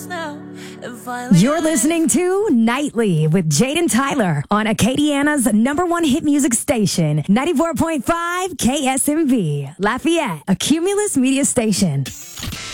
You're listening to Nightly with Jaden Tyler on Acadiana's #1 hit music station, 94.5 KSMV, Lafayette, a Cumulus media station.